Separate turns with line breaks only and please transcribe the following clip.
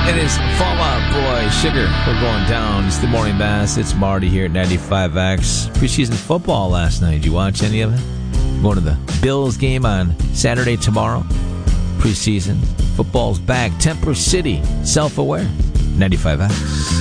It is Fall Out Boy, Sugar. We're going down. It's the Morning Mass. It's Marty here at 95X. Preseason football last night. Did you watch any of it? Going to the Bills game on Saturday tomorrow. Preseason. Football's back. Temper City. Self-aware. 95X.